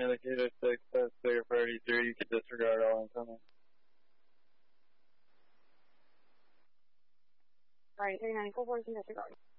Indicator 6, that's clear for 83, you can disregard all incoming. Alright, 394 can disregard.